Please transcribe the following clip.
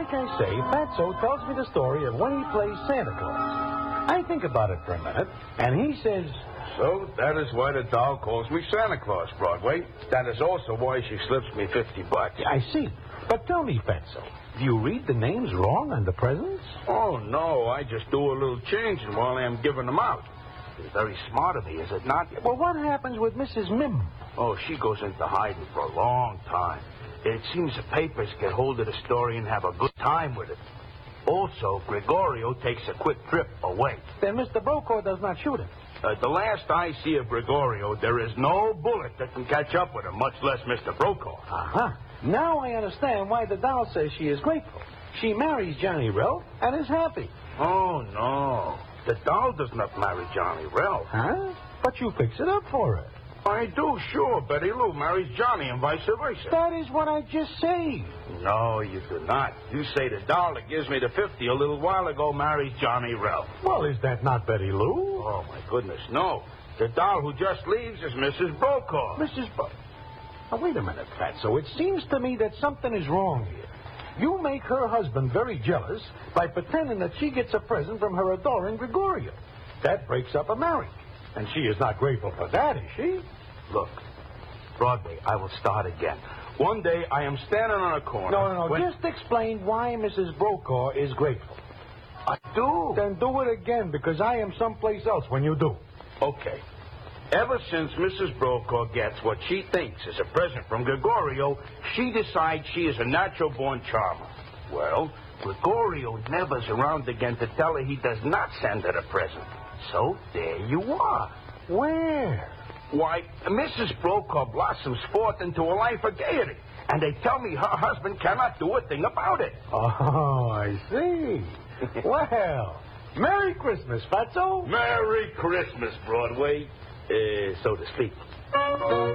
like I say, Fatso tells me the story of when he plays Santa Claus. I think about it for a minute, and he says... So that is why the doll calls me Santa Claus, Broadway. That is also why she slips me $50. I see. But tell me, Fatso, do you read the names wrong on the presents? Oh, no, I just do a little changing while I'm giving them out. It's very smart of me, is it not? Well, what happens with Mrs. Mim? Oh, she goes into hiding for a long time. It seems the papers get hold of the story and have a good time with it. Also, Gregorio takes a quick trip away. Then Mr. Brokaw does not shoot him. The last I see of Gregorio, there is no bullet that can catch up with him, much less Mr. Brokaw. Uh-huh. Now I understand why the doll says she is grateful. She marries Johnny Rel and is happy. Oh, no. The doll does not marry Johnny Rel. Huh? But you fix it up for her. I do, sure. Betty Lou marries Johnny and vice versa. That is what I just said. No, you do not. You say the doll that gives me the 50 a little while ago marries Johnny Rel. Well, is that not Betty Lou? Oh, my goodness, no. The doll who just leaves is Mrs. Brokaw. Mrs. Now, wait a minute, Fatso. It seems to me that something is wrong here. You make her husband very jealous by pretending that she gets a present from her adoring Gregorio. That breaks up a marriage. And she is not grateful for that, is she? Look, Broadway, I will start again. One day I am standing on a corner. No. Just explain why Mrs. Brokaw is grateful. I do. Then do it again, because I am someplace else when you do. Okay. Ever since Mrs. Brokaw gets what she thinks is a present from Gregorio, she decides she is a natural-born charmer. Well, Gregorio never's around again to tell her he does not send her a present. So there you are. Where? Why, Mrs. Brokaw blossoms forth into a life of gaiety, and they tell me her husband cannot do a thing about it. Oh, I see. Well, Merry Christmas, Fatso. Merry Christmas, Broadway, so to speak.